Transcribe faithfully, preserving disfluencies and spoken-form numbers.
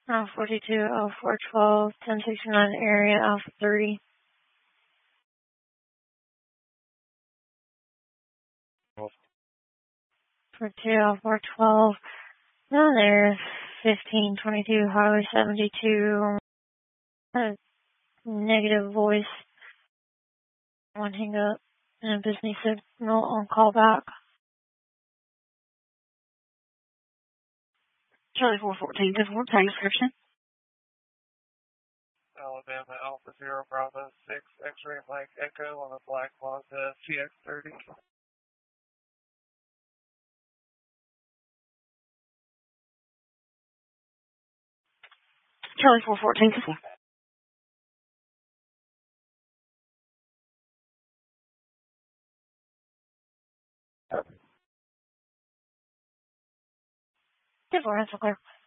Alpha forty-two, Alpha four twelve, ten sixty-nine area, Alpha thirty. forty-two, Alpha four twelve. Now there's fifteen twenty-two, Highway seventy-two. Uh, negative voice. One hang up. And a business signal on callback. Charlie four fourteen, good one, time description. Alabama Alpha Zero Bravo six X-ray Mike Echo on a black Mazda C X thirty. Charlie four fourteen, good one. Good one, that's clear.